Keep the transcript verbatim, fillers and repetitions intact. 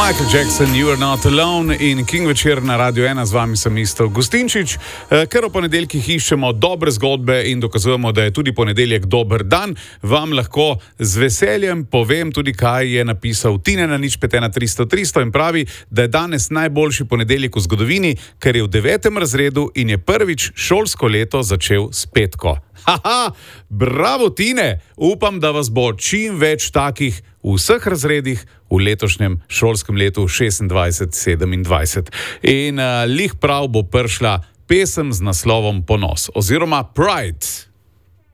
Michael Jackson, You Are Not Alone in King večer na Radio ena, z vami sem Isto Gustinčič. Ker v ponedeljkih iščemo dobre zgodbe in dokazujemo, da je tudi ponedeljek dober dan, vam lahko z veseljem povem tudi, kaj je napisal Tine na nič pet ena tristo tristo in pravi, da je danes najboljši ponedeljek v zgodovini, ker je v devetem razredu in je prvič šolsko leto začel s petko. Haha, bravo Tine, upam, da vas bo čim več takih v vseh razredih v letošnjem šolskem letu šestindvajset sedemindvajset. In uh, lih prav bo prišla pesem z naslovom Ponos oziroma Pride.